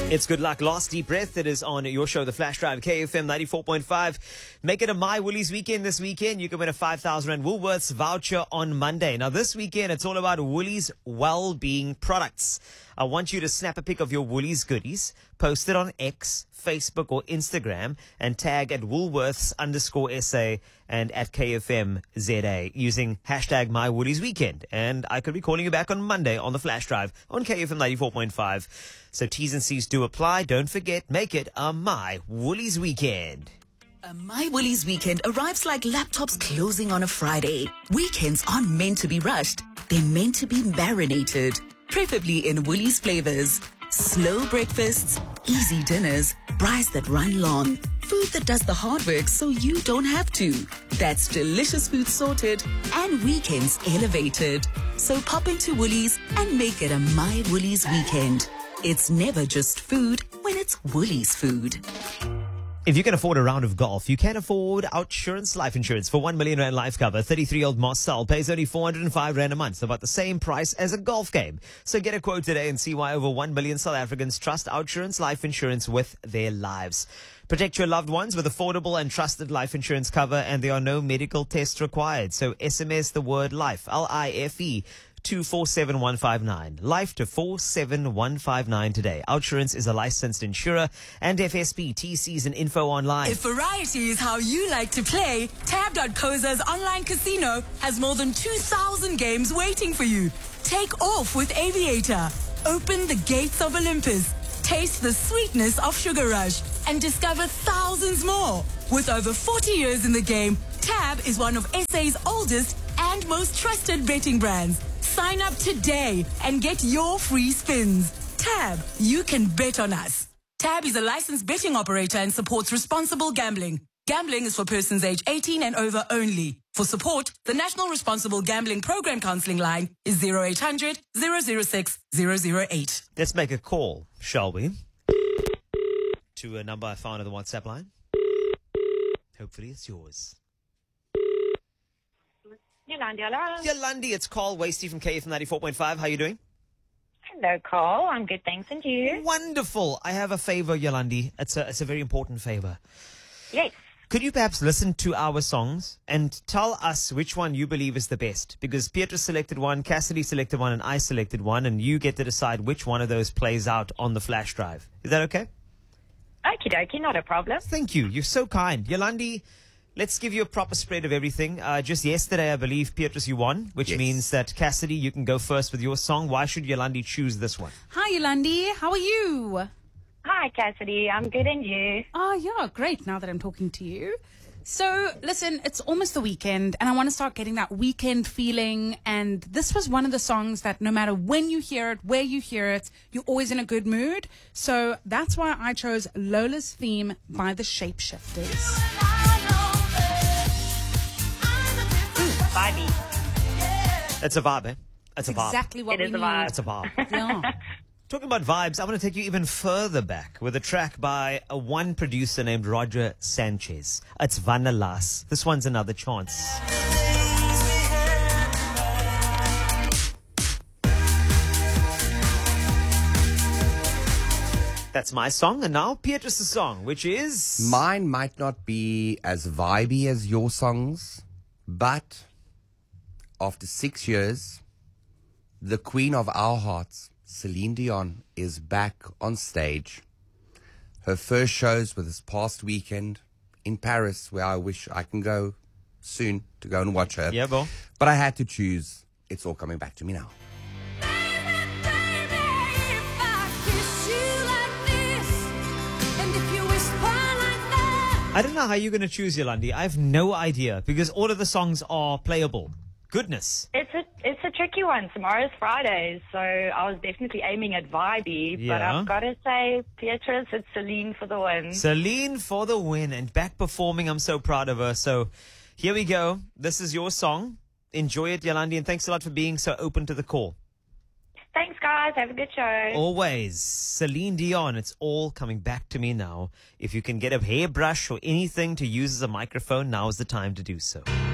It's Good Luck, Last Deep Breath. It is on your show, The Flash Drive, KFM 94.5. Make it a My Woolies weekend this weekend. You can win a 5,000 Rand Woolworths voucher on Monday. Now, this weekend, it's all about Woolies well-being products. I want you to snap a pic of your Woolies goodies, post it on X, Facebook, or Instagram, and tag at Woolworths_SA and at KFMZA using hashtag MyWooliesWeekend. And I could be calling you back on Monday on the Flash Drive on KFM 94.5. So T's and C's do apply. Don't forget, make it a My Woolies weekend. A My Woolies weekend arrives like laptops closing on a Friday. Weekends aren't meant to be rushed. They're meant to be marinated, preferably in Woolies flavors. Slow breakfasts, easy dinners, braais that run long. Food that does the hard work so you don't have to. That's delicious food sorted and weekends elevated. So pop into Woolies and make it a My Woolies weekend. It's never just food when it's Woolies food. If you can afford a round of golf, you can afford Outsurance Life Insurance for 1 million Rand life cover. 33-year-old Marcel pays only 405 Rand a month, about the same price as a golf game. So get a quote today and see why over 1 million South Africans trust Outsurance Life Insurance with their lives. Protect your loved ones with affordable and trusted life insurance cover, and there are no medical tests required. So SMS the word LIFE, LIFE, to 47159. Life to 47159 today. Outsurance is a licensed insurer and FSP. TCs and info online. If variety is how you like to play, Tab.coza's online casino has more than 2,000 games waiting for you. Take off with Aviator. Open the gates of Olympus. Taste the sweetness of Sugar Rush and discover thousands more. With over 40 years in the game, Tab is one of SA's oldest and most trusted betting brands. Sign up today and get your free spins. Tab, you can bet on us. Tab is a licensed betting operator and supports responsible gambling. Gambling is for persons age 18 and over only. For support, the National Responsible Gambling Program Counseling line is 0800 006 008. Let's make a call, shall we? To a number I found on the WhatsApp line. Hopefully it's yours. Yolandi, hello. Yolandi, it's Carl Wasty from KF 94.5. How are you doing? Hello, Carl. I'm good, thanks. And you? Wonderful. I have a favor, Yolandi. It's a very important favor. Yes. Could you perhaps listen to our songs and tell us which one you believe is the best? Because Petrus selected one, Cassidy selected one, and I selected one, and you get to decide which one of those plays out on the flash drive. Is that okay? Okie dokie, not a problem. Thank you. You're so kind. Yolandi, let's give you a proper spread of everything. Just yesterday, I believe, Petrus, you won, which means that Cassidy, you can go first with your song. Why should Yolandi choose this one? Hi, Yolandi. How are you? Hi, Cassidy. I'm good, and you? Oh, yeah, great, now that I'm talking to you. So, listen, it's almost the weekend, and I want to start getting that weekend feeling, and this was one of the songs that no matter when you hear it, where you hear it, you're always in a good mood. So that's why I chose Lola's Theme by the Shapeshifters. Vibey. It's a vibe, eh? It's a vibe. Exactly what It we is a need. vibe. It's a vibe. Yeah. Talking about vibes, I want to take you even further back with a track by one producer named Roger Sanchez. It's Vanalas. This one's Another Chance. That's my song, and now Petrus' song, which is... Mine might not be as vibey as your songs, but after 6 years, the queen of our hearts, Celine Dion, is back on stage. Her first shows were this past weekend in Paris, where I wish I can go soon to go and watch her. Yeah, Bo. But I had to choose It's All Coming Back to Me Now. I don't know how you're going to choose, Yolandi. I have no idea, because all of the songs are playable. Goodness. It's a tricky one. Tomorrow's Friday, so I was definitely aiming at vibey, but Yeah. I've got to say, Beatrice, it's Celine for the win. Celine for the win, and back performing. I'm so proud of her. So here we go. This is your song. Enjoy it, Yolandi, and thanks a lot for being so open to the call. Thanks, guys. Have a good show. Always. Celine Dion, It's All Coming Back to Me Now. If you can get a hairbrush or anything to use as a microphone, now is the time to do so.